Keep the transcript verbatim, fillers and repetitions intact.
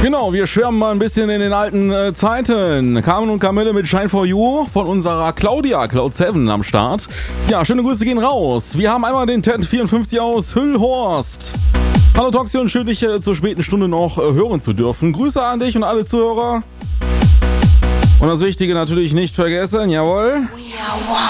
Genau, wir schwärmen mal ein bisschen in den alten äh, Zeiten. Carmen und Camille mit Shine for You von unserer Claudia, Cloud sieben am Start. Ja, schöne Grüße gehen raus. Wir haben einmal den Ted vierundfünfzig aus Hüllhorst. Hallo Toxion, schön dich äh, zur späten Stunde noch äh, hören zu dürfen. Grüße an dich und alle Zuhörer. Und das Wichtige natürlich nicht vergessen, jawohl.